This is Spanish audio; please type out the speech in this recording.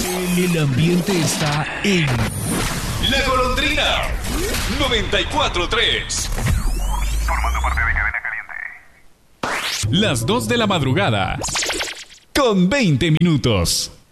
El ambiente está en La Golondrina 94.3. Formando parte de Cadena Caliente. Las 2 de la madrugada con 20 minutos.